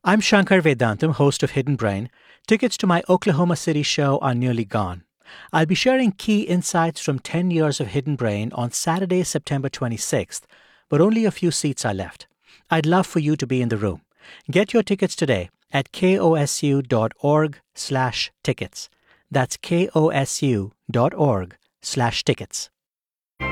I'm Shankar Vedantam, host of Hidden Brain. Tickets to my Oklahoma City show are nearly gone. I'll be sharing key insights from 10 years of Hidden Brain on Saturday, September 26th, but only a few seats are left. I'd love for you to be in the room. Get your tickets today at kosu.org/tickets. That's kosu.org/tickets.